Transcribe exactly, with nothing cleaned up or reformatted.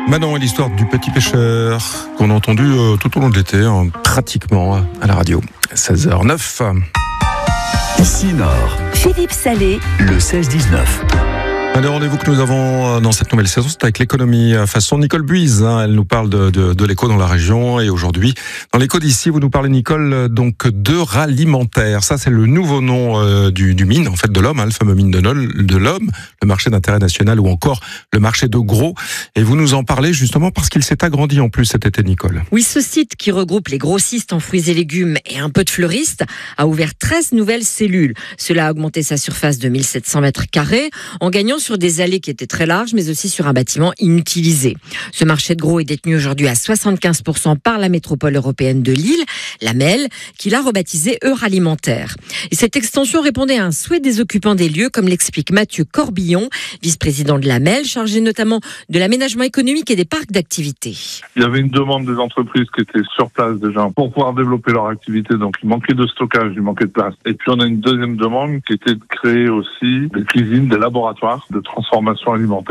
Manon et l'histoire du petit pêcheur qu'on a entendu euh, tout au long de l'été, hein, pratiquement à la radio. seize heures neuf. Ici Nord, Philippe Salé, le seize dix-neuf. Un des rendez-vous que nous avons dans cette nouvelle saison, c'est avec l'économie façon Nicole Buise. Hein, elle nous parle de, de, de l'éco dans la région. Et aujourd'hui, dans l'éco d'ici, vous nous parlez, Nicole, donc de Ralimentaire. Ça, c'est le nouveau nom euh, du, du mine, en fait, de l'homme, hein, le fameux mine de, de l'homme, le marché d'intérêt national ou encore le marché de gros. Et vous nous en parlez justement parce qu'il s'est agrandi en plus cet été, Nicole. Oui, ce site qui regroupe les grossistes en fruits et légumes et un peu de fleuristes a ouvert treize nouvelles cellules. Cela a augmenté sa surface de mille sept cents mètres carrés en gagnant sur des allées qui étaient très larges, mais aussi sur un bâtiment inutilisé. Ce marché de gros est détenu aujourd'hui à soixante-quinze pour cent par la métropole européenne de Lille, la M E L, qui l'a rebaptisé Euralimentaire. Et cette extension répondait à un souhait des occupants des lieux, comme l'explique Mathieu Corbillon, vice-président de la M E L, chargé notamment de l'aménagement économique et des parcs d'activités. Il y avait une demande des entreprises qui étaient sur place déjà pour pouvoir développer leur activité, donc il manquait de stockage, il manquait de place. Et puis on a une deuxième demande qui était de créer aussi des cuisines, des laboratoires de transformation alimentaire.